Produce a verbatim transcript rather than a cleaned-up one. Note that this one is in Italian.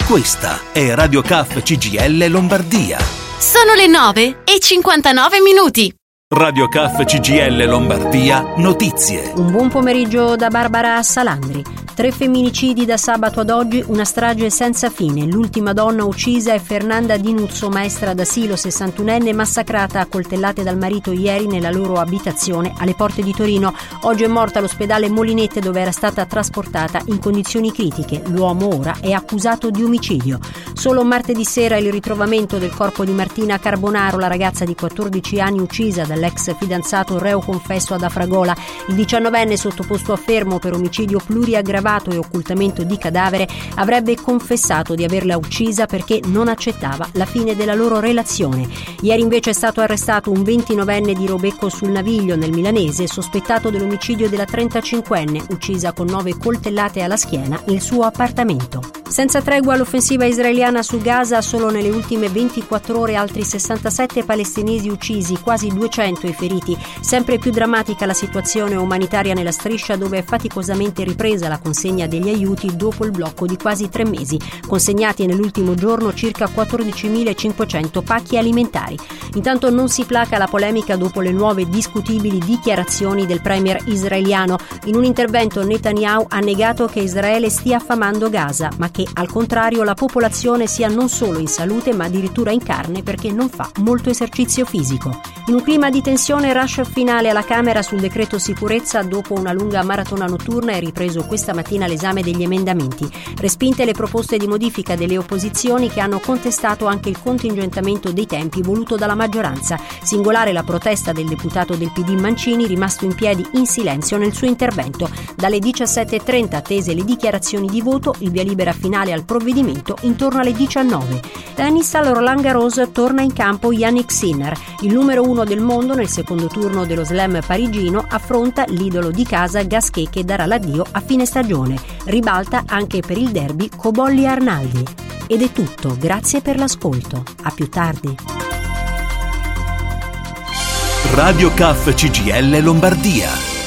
Questa è Radio K C G L Lombardia. Sono le nove e cinquantanove minuti. Radio K C G L Lombardia, notizie. Un buon pomeriggio da Barbara Salandri. Tre femminicidi da sabato ad oggi, una strage senza fine. L'ultima donna uccisa è Fernanda Di Nuzzo, maestra d'asilo sessantunenne, massacrata a coltellate dal marito ieri nella loro abitazione alle porte di Torino. Oggi è morta all'ospedale Molinette, dove era stata trasportata in condizioni critiche. L'uomo ora è accusato di omicidio. Solo martedì sera il ritrovamento del corpo di Martina Carbonaro, la ragazza di quattordici anni uccisa dall'ex fidanzato reo confesso ad Afragola. Il diciannovenne, sottoposto a fermo per omicidio pluriaggravato e occultamento di cadavere, avrebbe confessato di averla uccisa perché non accettava la fine della loro relazione. Ieri invece è stato arrestato un ventinovenne di Robecco sul Naviglio, nel milanese, sospettato dell'omicidio della trentacinquenne, uccisa con nove coltellate alla schiena nel suo appartamento. Senza tregua l'offensiva israeliana su Gaza, solo nelle ultime ventiquattro ore altri sessantasette palestinesi uccisi, quasi duecento i feriti. Sempre più drammatica la situazione umanitaria nella striscia, dove è faticosamente ripresa la consegna degli aiuti dopo il blocco di quasi tre mesi. Consegnati nell'ultimo giorno circa quattordicimilacinquecento pacchi alimentari. Intanto non si placa la polemica dopo le nuove discutibili dichiarazioni del premier israeliano. In un intervento Netanyahu ha negato che Israele stia affamando Gaza, ma che al contrario la popolazione sia non solo in salute ma addirittura in carne perché non fa molto esercizio fisico. In un clima di tensione, rush finale alla Camera sul decreto sicurezza. Dopo una lunga maratona notturna è ripreso questa mattina l'esame degli emendamenti. Respinte le proposte di modifica delle opposizioni, che hanno contestato anche il contingentamento dei tempi voluto dalla maggioranza. Singolare la protesta del deputato del P D Mancini, rimasto in piedi in silenzio nel suo intervento. Dalle diciassette e trenta attese le dichiarazioni di voto, il via libera finale al provvedimento intorno alle diciannove. Tennis, al Roland Garros torna in campo Jannik Sinner. Il numero uno del mondo nel secondo turno dello slam parigino affronta l'idolo di casa Gasquet, che darà l'addio a fine stagione. Ribalta anche per il derby Cobolli-Arnaldi. Ed è tutto, grazie per l'ascolto. A più tardi. Radio K C G L Lombardia.